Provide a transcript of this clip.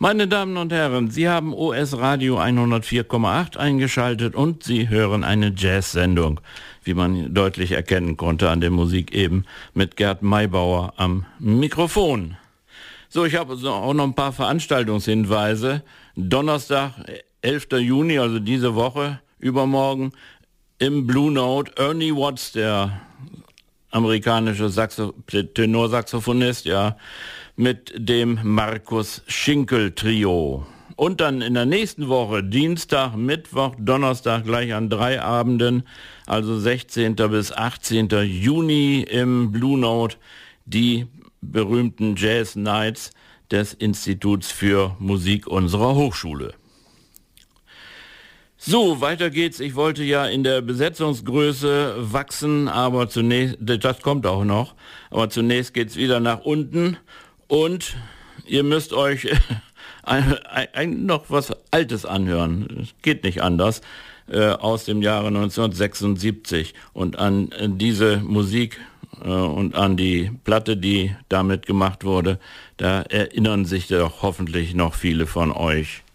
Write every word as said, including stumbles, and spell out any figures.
Meine Damen und Herren, Sie haben O S Radio hundertvier Komma acht eingeschaltet und Sie hören eine Jazz-Sendung, wie man deutlich erkennen konnte an der Musik eben, mit Gerd Maybauer am Mikrofon. So, ich habe auch noch ein paar Veranstaltungshinweise. Donnerstag, elfter Juni, also diese Woche, übermorgen, im Blue Note, Ernie Watts, der amerikanische Saxo- Tenorsaxophonist, ja, mit dem Markus Schinkel Trio. Und dann in der nächsten Woche, Dienstag, Mittwoch, Donnerstag, gleich an drei Abenden, also sechzehnten bis achtzehnten Juni im Blue Note, die berühmten Jazz Nights des Instituts für Musik unserer Hochschule. So, weiter geht's. Ich wollte ja in der Besetzungsgröße wachsen, aber zunächst, das kommt auch noch, aber zunächst geht's wieder nach unten und ihr müsst euch ein, ein, noch was Altes anhören. Es geht nicht anders, äh, aus dem Jahre neunzehnhundertsechsundsiebzig. Und an äh, diese Musik äh, und an die Platte, die damit gemacht wurde, da erinnern sich doch hoffentlich noch viele von euch.